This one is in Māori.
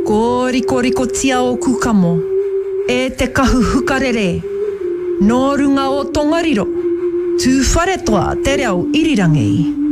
Ko riko riko tia o kukamo, e te kahu hukarere, nō runga o Tongariro, tū whare toa te reo irirangi.